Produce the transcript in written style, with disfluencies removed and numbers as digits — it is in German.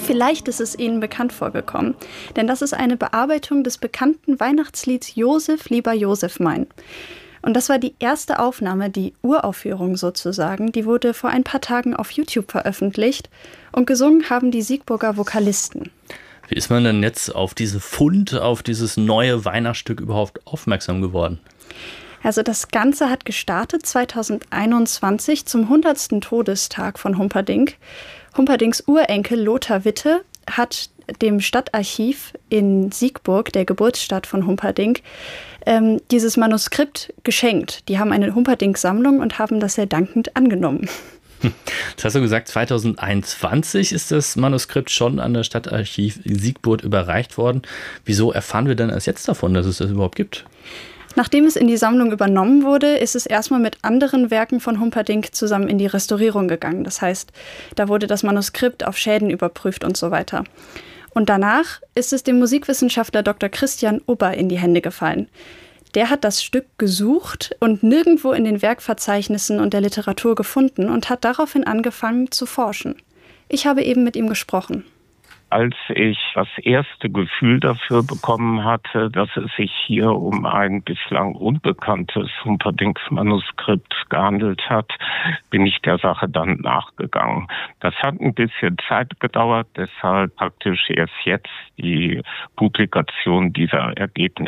vielleicht ist es Ihnen bekannt vorgekommen, denn das ist eine Bearbeitung des bekannten Weihnachtslieds Josef, lieber Josef mein. Und das war die erste Aufnahme, die Uraufführung sozusagen. Die wurde vor ein paar Tagen auf YouTube veröffentlicht und gesungen haben die Siegburger Vokalisten. Wie ist man denn jetzt auf diese Fund, auf dieses neue Weihnachtsstück überhaupt aufmerksam geworden? Also das Ganze hat gestartet 2021 zum 100. Todestag von Humperdinck. Humperdincks Urenkel Lothar Witte hat dem Stadtarchiv in Siegburg, der Geburtsstadt von Humperdinck, dieses Manuskript geschenkt. Die haben eine Humperdinck-Sammlung und haben das sehr dankend angenommen. Jetzt hast du gesagt, 2021 ist das Manuskript schon an das Stadtarchiv Siegburg überreicht worden. Wieso erfahren wir denn erst jetzt davon, dass es das überhaupt gibt? Nachdem es in die Sammlung übernommen wurde, ist es erstmal mit anderen Werken von Humperdinck zusammen in die Restaurierung gegangen. Das heißt, da wurde das Manuskript auf Schäden überprüft und so weiter. Und danach ist es dem Musikwissenschaftler Dr. Christian Ubber in die Hände gefallen. Der hat das Stück gesucht und nirgendwo in den Werkverzeichnissen und der Literatur gefunden und hat daraufhin angefangen zu forschen. Ich habe eben mit ihm gesprochen. Als ich das erste Gefühl dafür bekommen hatte, dass es sich hier um ein bislang unbekanntes Humperdincks Manuskript gehandelt hat, bin ich der Sache dann nachgegangen. Das hat ein bisschen Zeit gedauert, deshalb praktisch erst jetzt die Publikation dieser Ergebnisse.